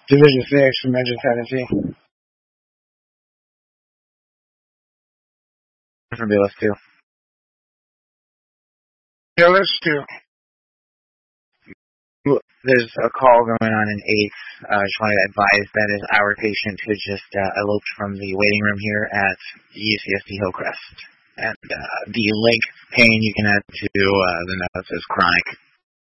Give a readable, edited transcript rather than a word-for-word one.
Division 6 from Memphis, Tennessee. From BLS2. BLS 2. There's a call going on in 8th. I just wanted to advise that is our patient who just eloped from the waiting room here at UCSD Hillcrest. And the leg pain you can add to the notes is chronic.